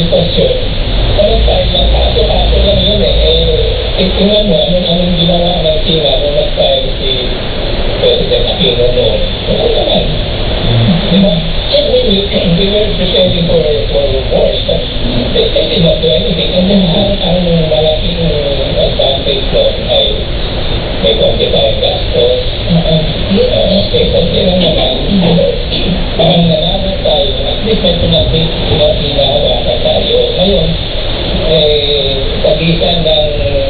administrasyon, parang tayo lang, kaso lang yun tingnan mo, anong ginawa ng China nung nag-file si President Aquino noon. Wala naman. Diba? And we were preparing for wars, but they did not do anything. And then ang malaking advantage doon ay may konti tayong gastos. Kaysa sila naman, parang nanalo tayo, at least may pinahawakan tayo. Ngayon, pagitan ng